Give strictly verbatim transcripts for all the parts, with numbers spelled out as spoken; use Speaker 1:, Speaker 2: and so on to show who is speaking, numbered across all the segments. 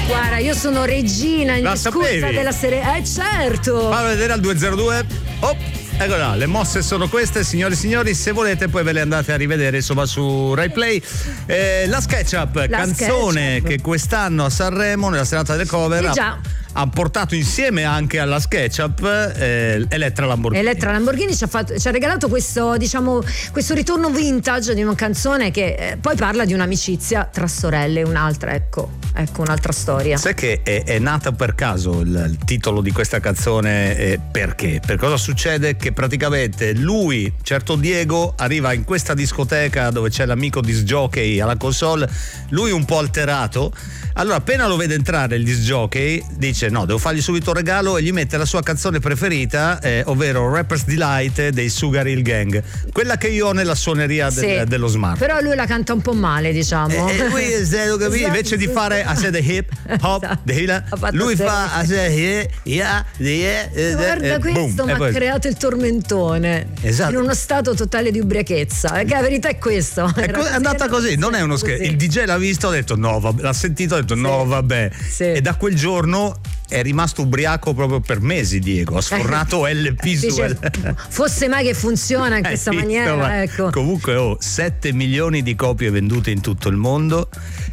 Speaker 1: Guarda, io sono regina indiscussa della serie. Eh certo.
Speaker 2: Fallo vedere al due zero due. Oh. Ecco là, le mosse sono queste, signori e signori. Se volete poi ve le andate a rivedere insomma su Rai Play. eh, La SketchUp, la canzone SketchUp. Che quest'anno a Sanremo nella serata del cover
Speaker 1: eh
Speaker 2: ha, ha portato insieme anche alla SketchUp eh, Elettra Lamborghini.
Speaker 1: Elettra Lamborghini ci ha, fatto, ci ha regalato questo, diciamo, questo ritorno vintage di una canzone che eh, poi parla di un'amicizia tra sorelle, un'altra, ecco, ecco un'altra storia.
Speaker 2: Sai che è, è nata per caso il, il titolo di questa canzone, eh, perché? Per cosa succede? Che praticamente lui, certo Diego, arriva in questa discoteca dove c'è l'amico disc jockey alla console, lui un po' alterato. Allora appena lo vede entrare il disc jockey dice no, devo fargli subito un regalo, e gli mette la sua canzone preferita, eh, ovvero Rapper's Delight dei Sugar Hill Gang, quella che io ho nella suoneria del,
Speaker 1: sì,
Speaker 2: dello smart.
Speaker 1: Però lui la canta un po' male, diciamo.
Speaker 2: E, e lui esatto, capito? Invece di fare a sé the hip hop, esatto, the hila, lui fa a sé yeah, yeah, yeah, eh,
Speaker 1: guarda
Speaker 2: eh,
Speaker 1: questo
Speaker 2: boom,
Speaker 1: mi ha creato il tormentone,
Speaker 2: esatto,
Speaker 1: in uno stato totale di ubriachezza, perché la verità è questo.
Speaker 2: È, co- è andata così, non è uno scherzo. Il D J l'ha visto, ha detto no, vabbè, l'ha sentito, ha detto sì, no vabbè, sì. E da quel giorno è rimasto ubriaco proprio per mesi Diego, ha sfornato L P su
Speaker 1: L P. Fosse mai che funziona in questa visto, maniera, ecco.
Speaker 2: Comunque oh, sette milioni di copie vendute in tutto il mondo.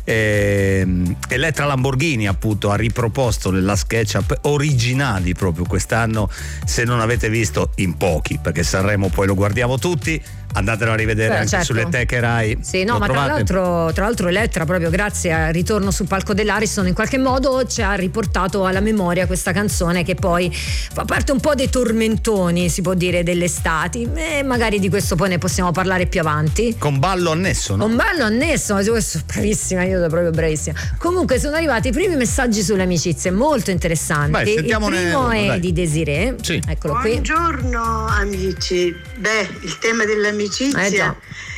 Speaker 2: ehm, Elettra Lamborghini appunto ha riproposto nella SketchUp originali proprio quest'anno. Se non avete visto, in pochi, perché Sanremo poi lo guardiamo tutti, andatelo a rivedere. Beh, anche certo, sulle teche Rai.
Speaker 1: Sì, no, ma tra l'altro, tra l'altro Elettra, proprio grazie al ritorno sul palco dell'Ariston, in qualche modo ci ha riportato alla memoria questa canzone che poi fa parte un po' dei tormentoni, si può dire, dell'estate, e magari di questo poi ne possiamo parlare più avanti.
Speaker 2: Con ballo annesso, no?
Speaker 1: Con ballo annesso, ma questo bravissima, io sono proprio bravissima. Comunque sono arrivati i primi messaggi sulle amicizie, molto interessanti.
Speaker 2: Beh,
Speaker 1: il primo
Speaker 2: uno,
Speaker 1: è
Speaker 2: dai.
Speaker 1: di Desiree.
Speaker 2: Sì.
Speaker 1: Eccolo qui.
Speaker 3: Buongiorno amici. Beh, il tema dell'amicizia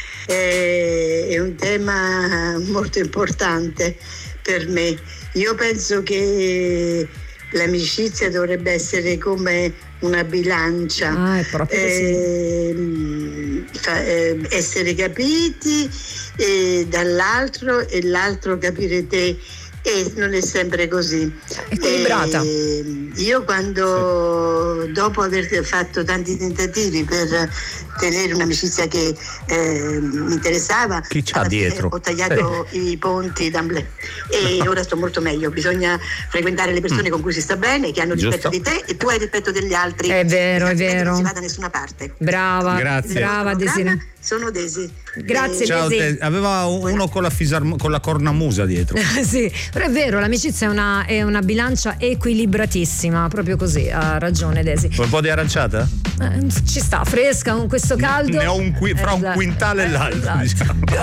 Speaker 1: eh
Speaker 3: è un tema molto importante per me. Io penso che l'amicizia dovrebbe essere come una bilancia,
Speaker 1: ah, è proprio
Speaker 3: eh, fa, eh, essere capiti eh, dall'altro e l'altro capire te, e non è sempre così.
Speaker 1: Equilibrata.
Speaker 3: Eh, io quando, dopo aver fatto tanti tentativi per tenere un'amicizia che eh, mi interessava,
Speaker 2: chi c'ha dietro?
Speaker 3: Ho tagliato eh. i ponti d'amblè e no. Ora sto molto meglio. Bisogna frequentare le persone mm. con cui si sta bene, che hanno rispetto di te e tu hai rispetto degli altri.
Speaker 1: È vero, è vero.
Speaker 3: Non si va da nessuna parte.
Speaker 1: Brava,
Speaker 2: grazie.
Speaker 1: Brava Desiree.
Speaker 3: Sono Desi.
Speaker 1: Grazie.
Speaker 2: Ciao,
Speaker 1: Desi.
Speaker 2: Te, aveva uno con la, fisarmo, con la cornamusa dietro.
Speaker 1: Sì, però è vero, l'amicizia è una, è una bilancia equilibratissima, proprio così, ha ragione Desi.
Speaker 2: Un po' di aranciata?
Speaker 1: Eh, ci sta, fresca con questo caldo.
Speaker 2: Ne ho un qui, fra
Speaker 1: esatto.
Speaker 2: un quintale e l'altro,
Speaker 1: esatto.
Speaker 2: diciamo.